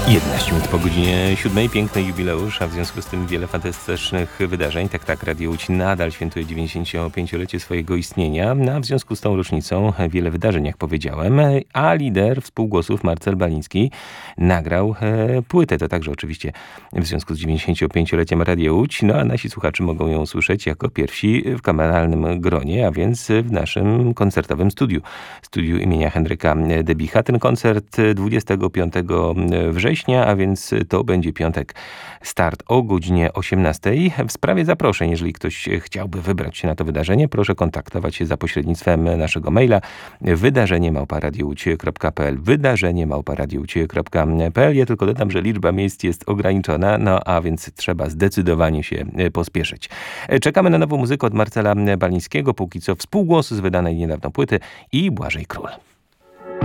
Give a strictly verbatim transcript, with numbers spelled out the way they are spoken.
jedenaście minut po godzinie siódmej. Piękny jubileusz, a w związku z tym wiele fantastycznych wydarzeń. Tak, tak, Radio Łódź nadal świętuje dziewięćdziesięciopięciolecie swojego istnienia. No, a w związku z tą rocznicą wiele wydarzeń, jak powiedziałem. A lider współgłosów Marcel Baliński nagrał e, płytę. To także oczywiście w związku z dziewięćdziesięciopięcioleciem Radia Łódź. No a nasi słuchacze mogą ją usłyszeć jako pierwsi w kameralnym gronie, a więc w naszym koncertowym studiu. Studiu imienia Henryka Debicha. Ten koncert dwudziestego piątego września, a więc to będzie piątek, start o godzinie osiemnastej. W sprawie zaproszeń, jeżeli ktoś chciałby wybrać się na to wydarzenie, proszę kontaktować się za pośrednictwem naszego maila wydarzenie małpa radio łódź kropka p l wydarzenie małpa radio łódź kropka p l. Ja tylko dodam, że liczba miejsc jest ograniczona, no a więc trzeba zdecydowanie się pospieszyć. Czekamy na nową muzykę od Marcela Balińskiego, póki co współgłos z wydanej niedawno płyty i Błażej Król.